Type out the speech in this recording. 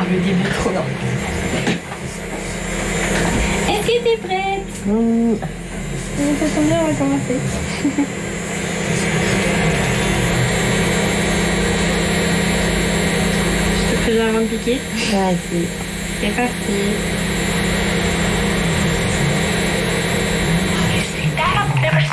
le début, trop bien. Est-ce que t'es prête? Ça tombe bien, on va commencer. Je te préviens avant de piquer. Vas-y. C'est parti.